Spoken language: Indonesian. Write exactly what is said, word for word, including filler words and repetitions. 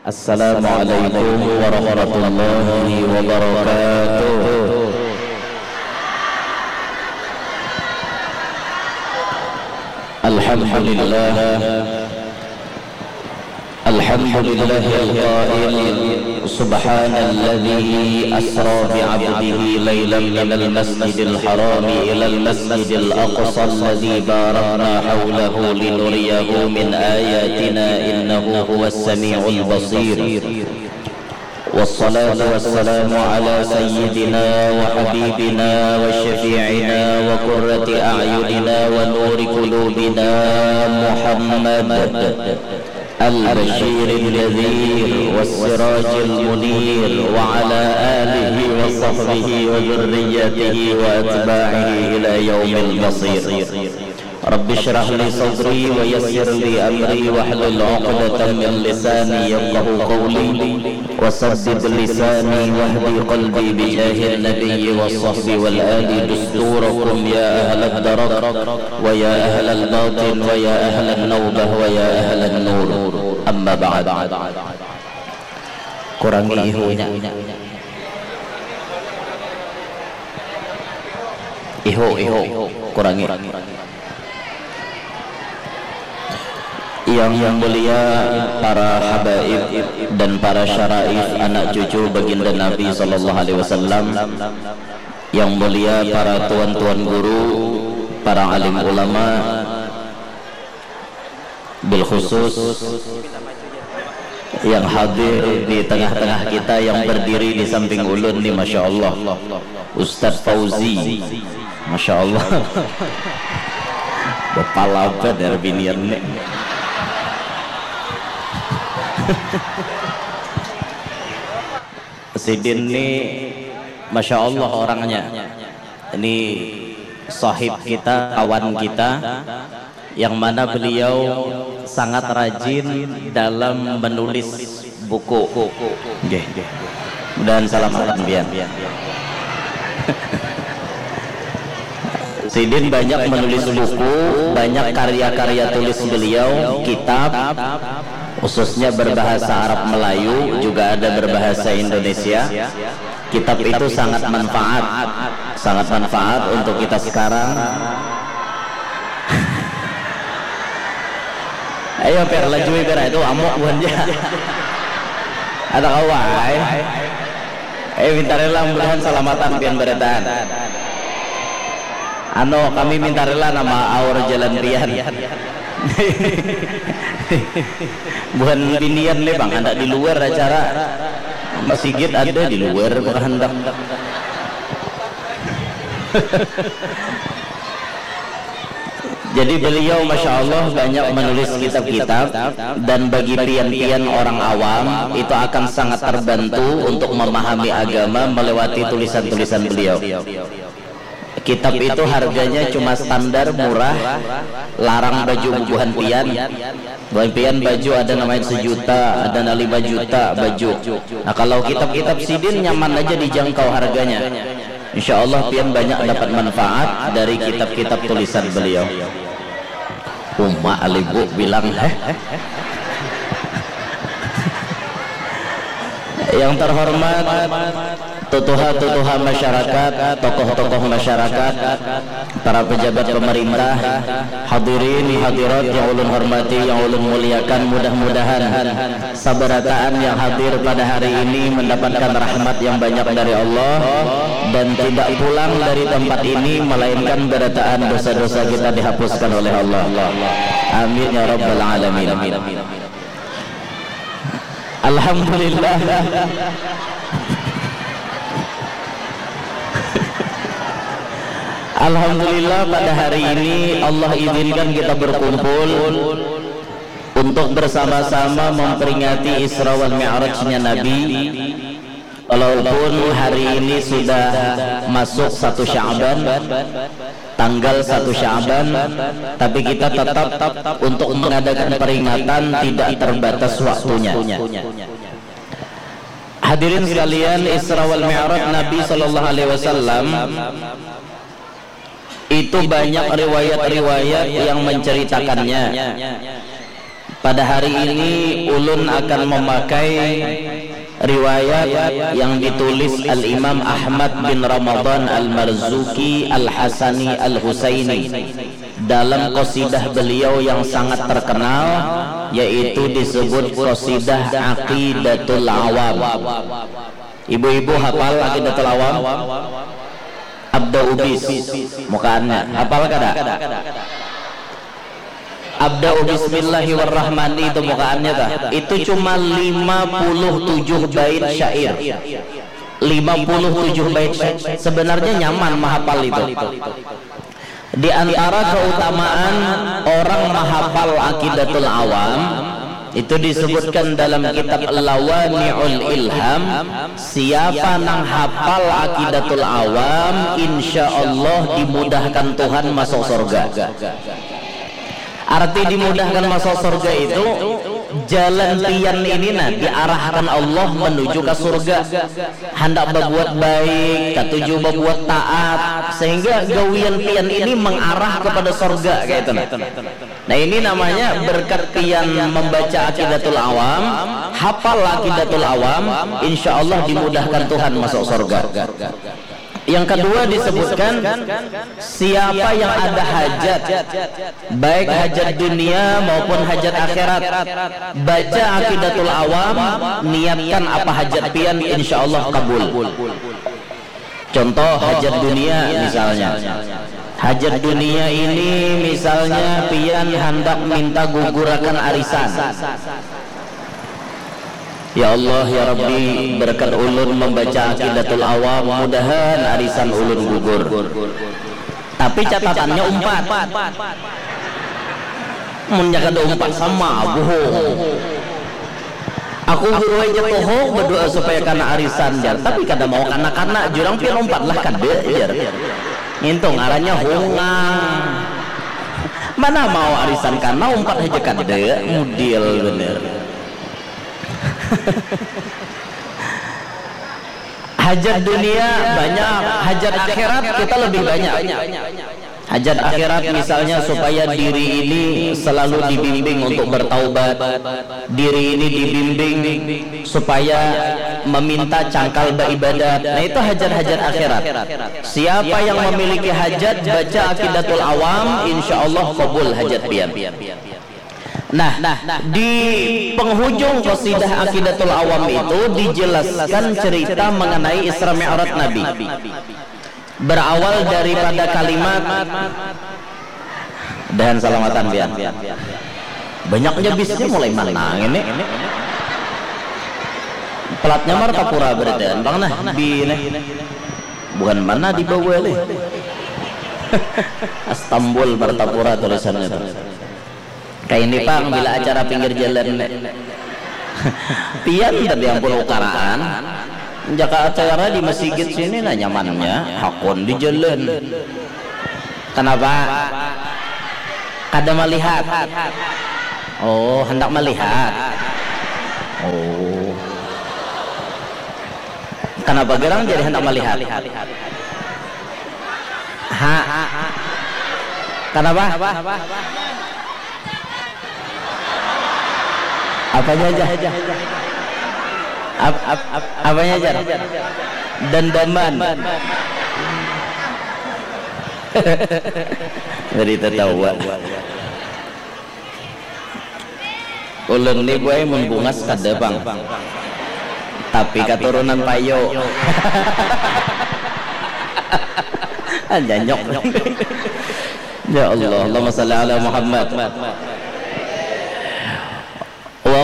Assalamualaikum warahmatullahi wabarakatuh. Alhamdulillah, alhamdulillah al-qail subhanalladzi asra bi'abdihi laylan minal masjidil haram ilal masjidil aqsa alladzi barakna hawlahu linuriyahu min ayatina innahu huwas sami'ul basir. والصلاة والسلام على سيدنا وحبيبنا وشفيعنا وقرة أعيننا ونور قلوبنا محمد البشير النذير والسراج المنير وعلى آله وصحبه وذريته وأتباعه إلى يوم المصير. رب اشرح لي صدري ويسر لي أمري واحلل عقدة من لساني يفقهوا قولي وسدد لساني واهدي قلبي بجاه النبي والصحب والآل دستوركم يا أهل الدرك ويا أهل الباطن ويا أهل النوبة ويا أهل النور. أما بعد. Kurangi ihunya. Ihu ihu kurangi. Yang yang mulia para habaib dan para syaraif anak cucu baginda Nabi sallallahu alaihi wasallam, yang mulia para tuan-tuan guru, para alim ulama, bil khusus yang hadir di tengah-tengah kita, yang berdiri di samping ulun nih, masya Allah, Ustaz Fauzi, masya Allah, bapak lapa dari binian nih. Sidin ini masya Allah orangnya, ini sahib kita, kawan kita, yang mana beliau sangat rajin dalam menulis buku. Dan salam alhamdulillah. Sidin banyak menulis buku, banyak karya-karya tulis beliau, kitab, khususnya berbahasa Arab Melayu, juga ada berbahasa Indonesia. Kitab itu sangat manfaat, sangat manfaat untuk kita sekarang. Ayo per lajui per itu amok buannya. Ada kawai. Eh minta rela mudahan selamatan pian beretan. Ano kami minta rela nama aur jalan rian. Bukan binian nih bang, ada di luar acara masjid, ada di luar berhendak. Jadi beliau masya Allah banyak menulis kitab-kitab, dan bagi pian-pian orang awam itu akan sangat terbantu untuk memahami agama melewati tulisan-tulisan beliau. Kitab itu harganya cuma standar murah, larang baju bubuhan pian. Bubuhan pian baju ada namanya sejuta, ada lima juta baju. Nah kalau kitab-kitab sidin nyaman aja dijangkau harganya. Insya Allah pian banyak dapat manfaat dari kitab-kitab tulisan beliau. Umma alibu bilang eh. Yang terhormat tutuha-tutuha masyarakat, tokoh-tokoh masyarakat, para pejabat pemerintah, hadirin hadirat yang ulun hormati, yang ulun muliakan, mudah-mudahan sabarataan yang hadir pada hari ini mendapatkan rahmat yang banyak dari Allah dan tidak pulang dari tempat ini melainkan berataan dosa-dosa kita dihapuskan oleh Allah. Amin ya rabbal alamin. Alhamdulillah. Alhamdulillah pada hari ini Allah izinkan kita berkumpul untuk bersama-sama memperingati Isra wal Mi'rajnya Nabi. Walaupun hari ini sudah masuk satu Sya'ban, tanggal satu Sya'ban, tapi kita tetap untuk mengadakan peringatan tidak terbatas waktunya. Hadirin sekalian, Isra wal Mi'raj Nabi sallallahu alaihi wasallam itu banyak riwayat-riwayat yang menceritakannya. pada hari ini ulun akan memakai riwayat yang ditulis Al-Imam Ahmad bin Ramadan Al-Marzuki Al-Hasani Al-Husaini dalam qasidah beliau yang sangat terkenal, yaitu disebut qasidah Aqidatul Awam. Ibu-ibu hafal Aqidatul Awam? Abda Ubis mukaannya hafal kada? Abda'u bismillahirrahmanirrahim itu bukaannya tak? Itu cuma lima puluh tujuh bait syair. lima puluh tujuh bait syair. Sebenarnya nyaman menghafal itu. Di antara keutamaan orang menghafal Aqidatul Awam itu disebutkan dalam kitab Lawami'ul Ilham, siapa nang hafal Aqidatul Awam insyaallah dimudahkan Tuhan masuk surga. Arti dimudahkan masuk surga itu jalan pian ini nah diarahkan Allah menuju ke surga, hendak berbuat baik, ketujuh berbuat taat, sehingga gawian pian ini mengarah kepada surga kayak itu nah. Nah ini namanya berkat pian membaca Aqidatul Awam, hafal Aqidatul Awam, insya Allah dimudahkan Tuhan masuk surga. Yang kedua disebutkan siapa yang ada hajat, baik hajat dunia maupun hajat akhirat, baca Aqidatul Awam, niatkan apa hajat pian, insya Allah kabul. Contoh hajat dunia misalnya, hajat dunia ini misalnya pian hendak minta gugurakan arisan. Ya Allah ya Rabbi, berkat ulun membaca Aqidatul Awam, mudahan arisan ulun gugur. Tapi catatannya umpat. Mun jangan umpat sama bohong. Aku guru aja bohong berdoa supaya kana arisan jar, tapi kada mau kana-kana jurang pian umpat lah kada jar. Ngintung ngarannya hongang. Mana mau arisan kana umpat aja kada, mudil bener. Hajat dunia banyak, hajat akhirat kita lebih banyak. Hajat akhirat misalnya supaya diri ini selalu dibimbing untuk bertaubat, diri ini dibimbing supaya meminta cangkal beribadat. Nah itu hajat-hajat akhirat. Siapa yang memiliki hajat baca Aqidatul Awam, insya Allah kabul hajat pian. Nah, di penghujung qasidah Aqidatul Awam itu dijelaskan cerita mengenai Isra Mi'raj Nabi. Berawal daripada kalimat dan salamatan pian. Banyaknya bisnya mulai menang ini. Pelatnya Martapura berarti. Bang nah bi bukan mana di bawah le. Istanbul Martapura tulisannya itu. Kayak ini Pak, bila acara pinggir jalan pian tadi ampun ukaraan jaka acara di masjid sini nah nyamannya hakon di jalan. Kenapa? Kada melihat. Oh hendak melihat. Oh kenapa gerang jadi hendak melihat? Ha kenapa? Apanya aja? Ap, ap, ap, apanya aja? Dendaman. Dari tertawa. Ulun ni gue membungas kada bang. Tapi keturunan payo. Janyok. Ya Allah, Allahumma salli ala Muhammad.